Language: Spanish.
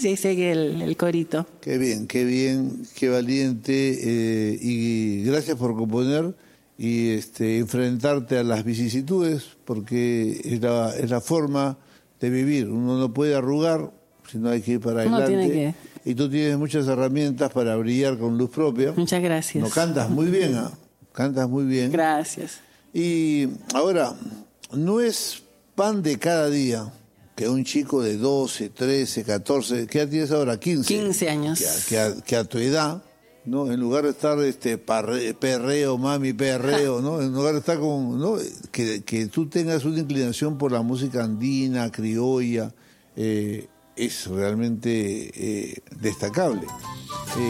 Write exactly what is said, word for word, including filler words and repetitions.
sí, sigue el, el corito. Qué bien, qué bien, qué valiente, eh, y gracias por componer y este, enfrentarte a las vicisitudes, porque es la, es la forma de vivir. Uno no puede arrugar, sino hay que ir para Uno adelante. tiene que... Y tú tienes muchas herramientas para brillar con luz propia. Muchas gracias. No, cantas muy bien, ¿eh? Cantas muy bien. Gracias. Y ahora, no es pan de cada día que un chico de doce, trece, catorce, ¿qué edad tienes ahora? quince. quince años. Que a, que a, que a tu edad, ¿no? En lugar de estar este parre, perreo, mami, perreo, ¿no? En lugar de estar con, ¿no? Que, que tú tengas una inclinación por la música andina, criolla, eh, es realmente eh, destacable. Eh,